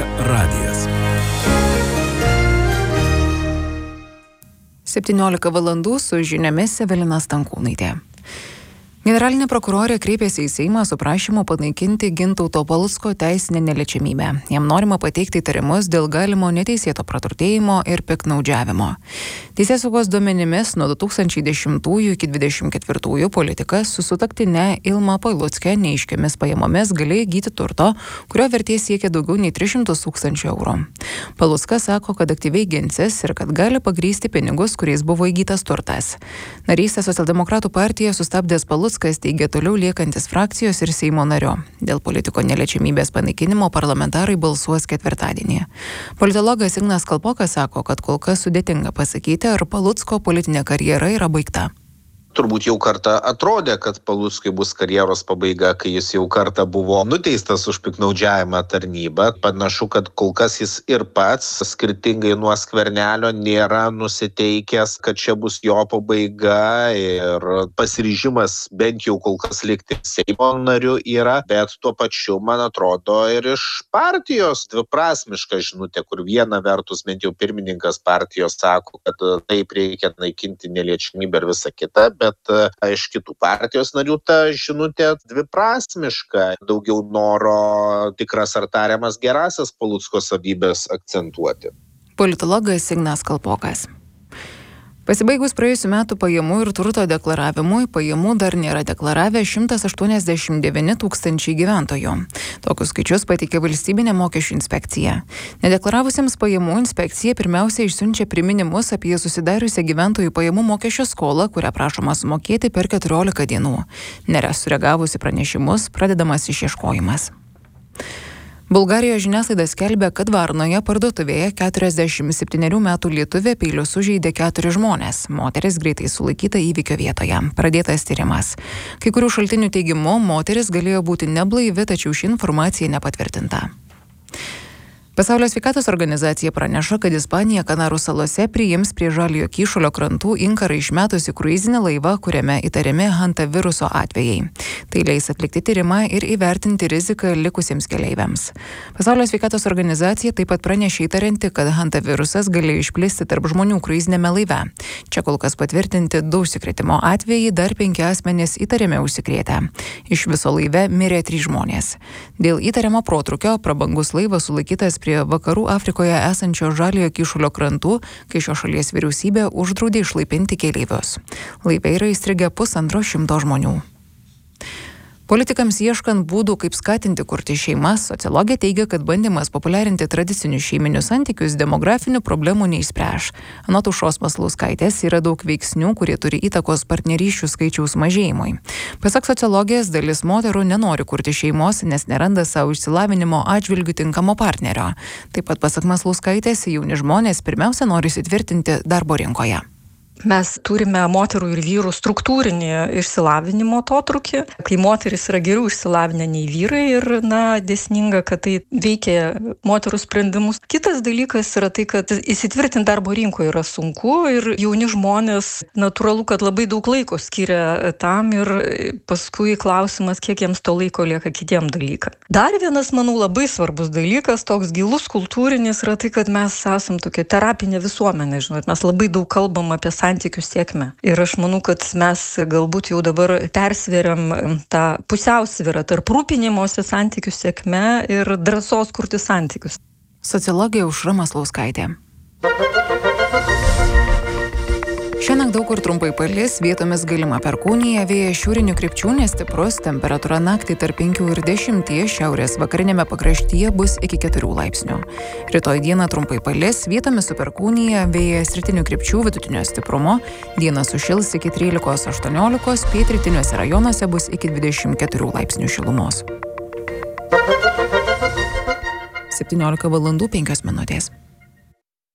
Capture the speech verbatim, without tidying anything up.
radijas. septyniolika valandų su žiniomis Evelina Stankūnaitė. Generalinė prokurorė kreipėsi į Seimą su prašymu panaikinti Gintauto Palucko teisinę neliečiamybę. Jam norima pateikti įtarimus dėl galimo neteisėto praturtėjimo ir piktnaudžiavimo. Teisėsaugos duomenimis nuo du tūkstančiai dešimtųjų iki dvidešimt ketvirtųjų politikas su sutuoktine Ilma Palucke neaiškiomis pajamomis galėjo įgyti turto, kurio vertė siekia daugiau nei tris šimtus tūkstančių eurų. Palucka sako, kad aktyviai ginsis ir kad gali pagrysti pinigus, kuriais buvo įgytas turtas. Narystę Socialdemokratų partija sustabdęs Paluckas Paluckas teigia toliau liekantis frakcijos ir Seimo nario. Dėl politiko neliečiamybės panaikinimo parlamentarai balsuos ketvirtadienį. Politologas Ignas Kalpokas sako, kad kol kas sudėtinga pasakyti, ar Palucko politinė karjera yra baigta. Turbūt jau kartą atrodė, kad Paluckui bus karjeros pabaiga, kai jis jau kartą buvo nuteistas už piktnaudžiavimą tarnybą. Panašu, kad kol kas jis ir pats, skirtingai nuo Skvernelio, nėra nusiteikęs, kad čia bus jo pabaiga ir pasiryžimas bent jau kol kas likti Seimo nariu yra, bet tuo pačiu, man atrodo, ir iš partijos dviprasmiška žinutė, kur viena vertus bent jau pirmininkas partijos sako, kad taip reikia naikinti neliečiamybę ir visą kitą, bet iš kitų partijos narių ta žinutė dviprasmiška, daugiau noro tikras ar tariamas gerasias Palucko savybės akcentuoti. Politologas Ignas Kalpokas. Pasibaigus praėjusių metų pajamų ir turto deklaravimui, pajamų dar nėra deklaravę šimtas aštuoniasdešimt devyni tūkstančiai gyventojų. Tokius skaičius pateikė valstybinė mokesčių inspekcija. Nedeklaravusiems pajamų inspekcija pirmiausia išsiunčia priminimus apie susidariusią gyventojų pajamų mokesčio skolą, kurią prašoma sumokėti per keturiolika dienų. Nėra sureagavusi pranešimus, pradedamas išieškojimas. Bulgarijos žiniasklaida skelbia, kad Varnoje parduotuvėje keturiasdešimt septynerių metų lietuvė peiliu sužeidė keturis žmones. Moteris greitai sulaikyta įvykio vietoje. Pradėtas tyrimas. Kai kurių šaltinių teigimu, moteris galėjo būti neblaivi, tačiau ši informacija nepatvirtinta. Pasaulio sveikatos organizacija praneša, kad Ispanija Kanarų salose priims prie Žaliojo kyšulio krantų inkarą išmetusi kruizinį laivą, kuriame įtariami hantaviruso atvejai. Tai leis atlikti tyrimą ir įvertinti riziką likusiems keleiviams. Pasaulio sveikatos organizacija taip pat pranešė įtarianti, kad hantavirusas galėjo išplisti tarp žmonių kruizinėme laive. Čia kol kas patvirtinti du užsikrėtimo atvejai, dar penki asmenys įtariami užsikrėtę. Iš viso laive mirė trys žmonės. Dėl įtariamo protrūkio prabangus laivas sulaikytas prie vakarų Afrikoje esančio Žaliojo kyšulio krantų, kai šios šalies vyriausybė uždraudė išlaipinti keleivius. Laive yra įstrigę pusantro šimto žmonių. Politikams ieškant būdų, kaip skatinti kurti šeimas, sociologė teigia, kad bandymas populiarinti tradicinius šeiminius santykius demografinių problemų neišspręs. Anot Aušros Maslauskaitės yra daug veiksnių, kurie turi įtakos partnerysčių skaičiaus mažėjimui. Pasak sociologės, dalis moterų nenori kurti šeimos, nes neranda savo išsilavinimo atžvilgių tinkamo partnerio. Taip pat pasak Maslauskaitės, jauni žmonės pirmiausia nori įsitvirtinti darbo rinkoje. Mes turime moterų ir vyrų struktūrinį išsilavinimo atotrūkį, kai moteris yra geriau išsilavinę nei vyrai ir, na, dėsninga, kad tai veikia moterų sprendimus. Kitas dalykas yra tai, kad įsitvirtinti darbo rinkoje yra sunku ir jauni žmonės, natūralu, kad labai daug laiko skiria tam ir paskui klausimas, kiek jiems to laiko lieka kitiem dalykam. Dar vienas, manau, labai svarbus dalykas, toks gilus kultūrinis, yra tai, kad mes esam tokia terapinė visuomenė, žinot, mes labai daug kalbam apie santykių sėkmę. Ir aš manau, kad mes galbūt jau dabar persveriam tą pusiausvyrą tarp rūpinimosi santykių sėkme ir drąsos kurti santykius. Sociologė Aušra Maslauskaitė. Šiandien daug kur trumpai palis, vietomis galima perkūnija, vėjas šiaurinių krypčių nestiprus, temperatūra naktį tarp penkių ir dešimties, šiaurės vakarinėme pakraštyje bus iki keturių laipsnių. Rytoj dieną trumpai palis, vietomis su perkūnija, vėjas rytinių krypčių vidutinio stiprumo, dieną sušils iki trylikos aštuoniolikos, pietrytiniuose rajonuose bus iki dvidešimt keturių laipsnių šilumos. septyniolika valandų penkios minutės.